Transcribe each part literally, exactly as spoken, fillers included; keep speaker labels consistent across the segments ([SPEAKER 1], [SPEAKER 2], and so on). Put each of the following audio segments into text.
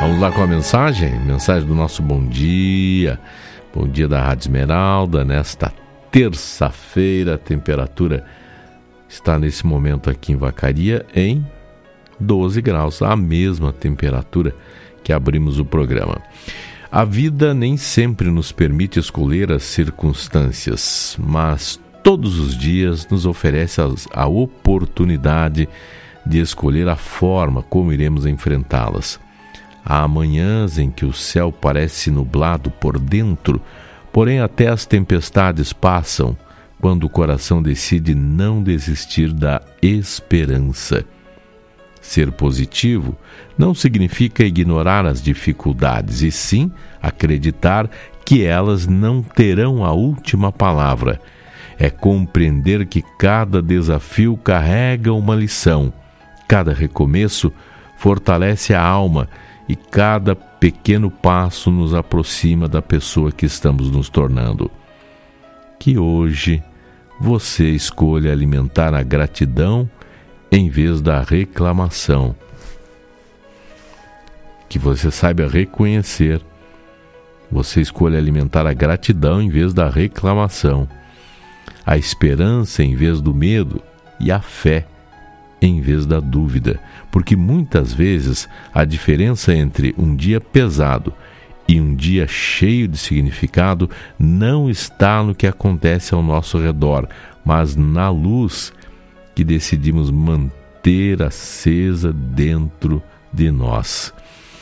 [SPEAKER 1] Vamos lá com a mensagem, mensagem do nosso bom dia, bom dia da Rádio Esmeralda, nesta terça-feira. A temperatura está nesse momento aqui em Vacaria em doze graus, a mesma temperatura que abrimos o programa. A vida nem sempre nos permite escolher as circunstâncias, mas todos os dias nos oferece a oportunidade de escolher a forma como iremos enfrentá-las. Há manhãs em que o céu parece nublado por dentro, porém até as tempestades passam quando o coração decide não desistir da esperança. Ser positivo não significa ignorar as dificuldades, e sim acreditar que elas não terão a última palavra. É compreender que cada desafio carrega uma lição, cada recomeço fortalece a alma e cada pequeno passo nos aproxima da pessoa que estamos nos tornando. Que hoje você escolha alimentar a gratidão em vez da reclamação. Que você saiba reconhecer. Você escolha alimentar a gratidão em vez da reclamação. A esperança em vez do medo e a fé em vez da dúvida, porque muitas vezes a diferença entre um dia pesado e um dia cheio de significado não está no que acontece ao nosso redor, mas na luz que decidimos manter acesa dentro de nós.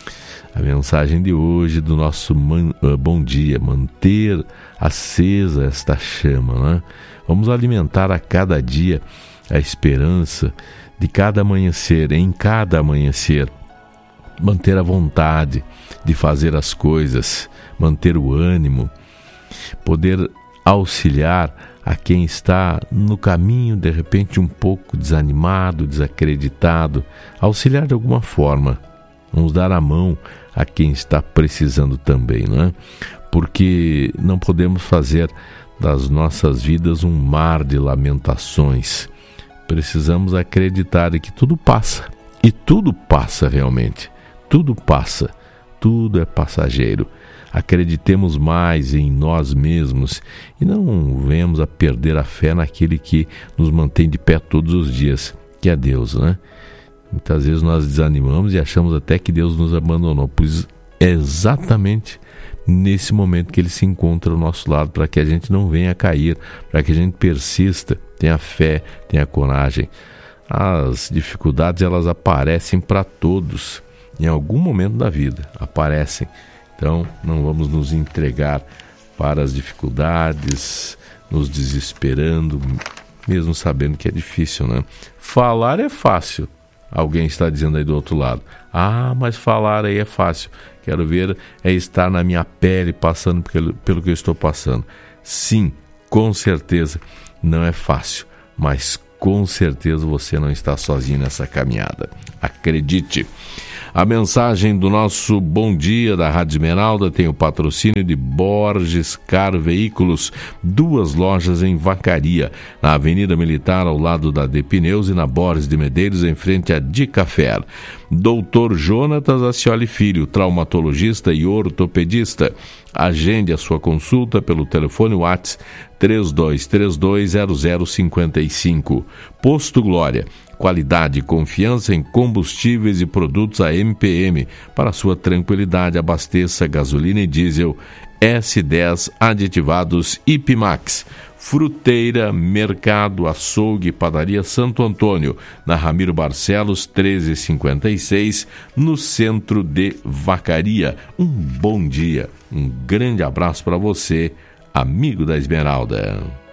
[SPEAKER 1] A mensagem de hoje do nosso man, uh, bom dia, manter acesa esta chama, né? Vamos alimentar a cada dia a esperança de cada amanhecer, em cada amanhecer, manter a vontade de fazer as coisas, manter o ânimo, poder auxiliar a quem está no caminho, de repente um pouco desanimado, desacreditado, auxiliar de alguma forma, vamos dar a mão a quem está precisando também, não é? Porque não podemos fazer das nossas vidas um mar de lamentações. Precisamos acreditar que tudo passa, e tudo passa realmente, tudo passa, tudo é passageiro. Acreditemos mais em nós mesmos e não venhamos a perder a fé naquele que nos mantém de pé todos os dias, que é Deus, né? Muitas vezes nós desanimamos e achamos até que Deus nos abandonou, pois é exatamente nesse momento que Ele se encontra ao nosso lado, para que a gente não venha a cair, para que a gente persista, tenha fé, tenha coragem. As dificuldades, elas aparecem para todos, em algum momento da vida, aparecem. Então, não vamos nos entregar para as dificuldades, nos desesperando, mesmo sabendo que é difícil, né? Falar é fácil. Alguém está dizendo aí do outro lado: ah, mas falar aí é fácil. Quero ver é estar na minha pele, passando pelo, pelo que eu estou passando. Sim, com certeza não é fácil, mas com certeza você não está sozinho nessa caminhada. Acredite. A mensagem do nosso bom dia da Rádio Esmeralda tem o patrocínio de Borges Car Veículos, duas lojas em Vacaria, na Avenida Militar ao lado da De Pneus e na Borges de Medeiros em frente à Dicafer. doutor Jonatas Acioli Filho, traumatologista e ortopedista. Agende a sua consulta pelo telefone WhatsApp três dois três dois zero zero cinco cinco. Posto Glória, qualidade e confiança em combustíveis e produtos A M P M. Para sua tranquilidade, abasteça gasolina e diesel S dez aditivados Ipimax. Fruteira, Mercado, Açougue, Padaria Santo Antônio, na Ramiro Barcelos trezentos e cinquenta e seis, no centro de Vacaria. Um bom dia, um grande abraço para você, amigo da Esmeralda.